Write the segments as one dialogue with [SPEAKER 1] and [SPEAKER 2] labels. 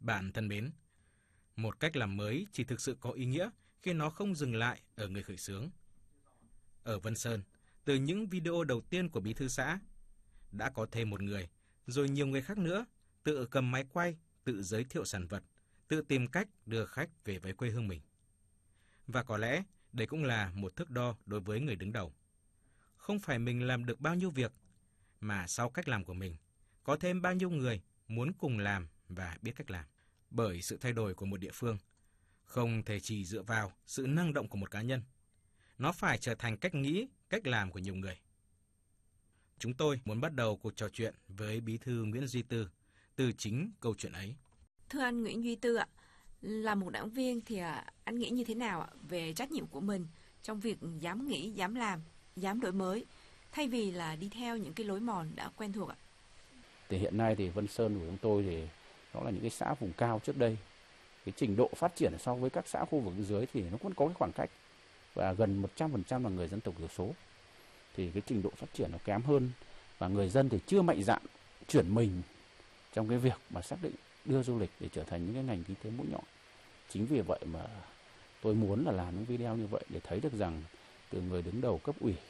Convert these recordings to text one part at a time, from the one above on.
[SPEAKER 1] Bạn thân mến, một cách làm mới chỉ thực sự có ý nghĩa khi nó không dừng lại ở người khởi xướng. Ở Vân Sơn, từ những video đầu tiên của bí thư xã, đã có thêm một người, rồi nhiều người khác nữa, tự cầm máy quay, tự giới thiệu sản vật, tự tìm cách đưa khách về với quê hương mình. Và có lẽ đây cũng là một thước đo đối với người đứng đầu. Không phải mình làm được bao nhiêu việc, mà sau cách làm của mình, có thêm bao nhiêu người muốn cùng làm và biết cách làm. Bởi sự thay đổi của một địa phương không thể chỉ dựa vào sự năng động của một cá nhân. Nó phải trở thành cách nghĩ, cách làm của nhiều người. Chúng tôi muốn bắt đầu cuộc trò chuyện với Bí thư Nguyễn Duy Tư từ chính câu chuyện ấy.
[SPEAKER 2] Thưa anh Nguyễn Duy Tư ạ, là một đảng viên thì anh nghĩ như thế nào ạ về trách nhiệm của mình trong việc dám nghĩ, dám làm, dám đổi mới, thay vì là đi theo những cái lối mòn đã quen thuộc ạ?
[SPEAKER 3] Thì hiện nay thì Vân Sơn của chúng tôi thì đó là những cái xã vùng cao trước đây. Cái trình độ phát triển so với các xã khu vực dưới thì nó vẫn có cái khoảng cách. Và gần 100% là người dân tộc thiểu số. Thì cái trình độ phát triển nó kém hơn. Và người dân thì chưa mạnh dạn chuyển mình trong cái việc mà xác định đưa du lịch để trở thành những cái ngành kinh tế mũi nhọn. Chính vì vậy mà tôi muốn là làm những video như vậy để thấy được rằng từ người đứng đầu cấp ủy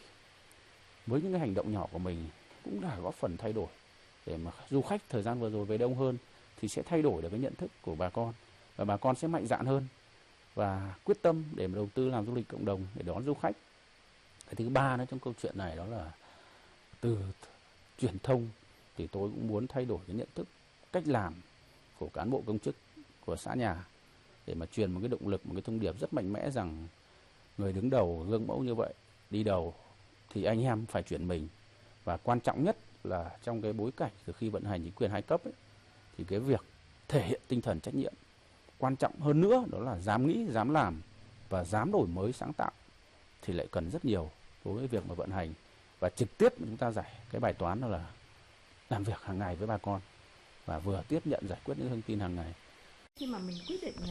[SPEAKER 3] với những cái hành động nhỏ của mình cũng đã góp phần thay đổi để mà du khách thời gian vừa rồi về đông hơn thì sẽ thay đổi được cái nhận thức của bà con và bà con sẽ mạnh dạn hơn và quyết tâm để mà đầu tư làm du lịch cộng đồng để đón du khách. Cái thứ ba trong câu chuyện này đó là từ truyền thông thì tôi cũng muốn thay đổi cái nhận thức, cách làm của cán bộ công chức của xã nhà để mà truyền một cái động lực, một cái thông điệp rất mạnh mẽ rằng người đứng đầu gương mẫu như vậy, đi đầu thì anh em phải chuyển mình. Và quan trọng nhất là trong cái bối cảnh từ khi vận hành chính quyền hai cấp ấy, thì cái việc thể hiện tinh thần trách nhiệm quan trọng hơn nữa đó là dám nghĩ, dám làm và dám đổi mới sáng tạo thì lại cần rất nhiều đối với việc mà vận hành. Và trực tiếp chúng ta giải cái bài toán đó là làm việc hàng ngày với bà con và vừa tiếp nhận giải quyết những thông tin hàng ngày.
[SPEAKER 2] Khi mà mình quyết định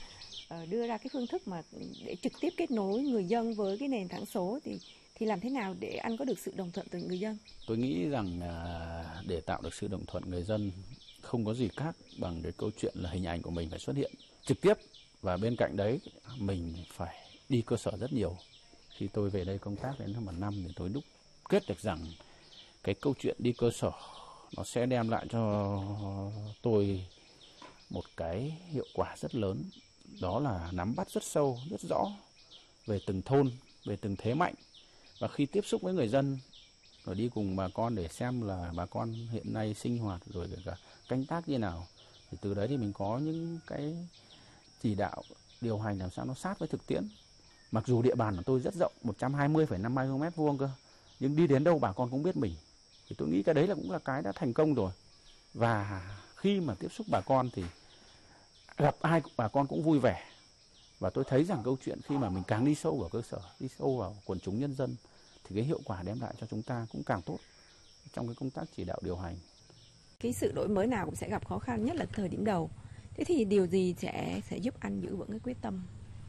[SPEAKER 2] đưa ra cái phương thức mà để trực tiếp kết nối người dân với cái nền tảng số thì làm thế nào để anh có được sự đồng thuận từ người dân?
[SPEAKER 3] Tôi nghĩ rằng để tạo được sự đồng thuận người dân không có gì khác bằng cái câu chuyện là hình ảnh của mình phải xuất hiện trực tiếp, và bên cạnh đấy mình phải đi cơ sở rất nhiều. Khi tôi về đây công tác đến hơn 1 năm thì tôi đúc kết được rằng cái câu chuyện đi cơ sở nó sẽ đem lại cho tôi một cái hiệu quả rất lớn, đó là nắm bắt rất sâu, rất rõ về từng thôn, về từng thế mạnh. Và khi tiếp xúc với người dân rồi đi cùng bà con để xem là bà con hiện nay sinh hoạt rồi cả canh tác như nào, thì từ đấy thì mình có những cái chỉ đạo điều hành làm sao nó sát với thực tiễn. Mặc dù địa bàn của tôi rất rộng 120,52 km2 cơ, nhưng đi đến đâu bà con cũng biết mình. Thì tôi nghĩ cái đấy là cũng là cái đã thành công rồi. Và khi mà tiếp xúc bà con thì gặp ai bà con cũng vui vẻ. Và tôi thấy rằng câu chuyện khi mà mình càng đi sâu vào cơ sở, đi sâu vào quần chúng nhân dân thì cái hiệu quả đem lại cho chúng ta cũng càng tốt trong cái công tác chỉ đạo điều hành.
[SPEAKER 2] Cái sự đổi mới nào cũng sẽ gặp khó khăn, nhất là thời điểm đầu. Thế thì điều gì sẽ giúp anh giữ vững cái quyết tâm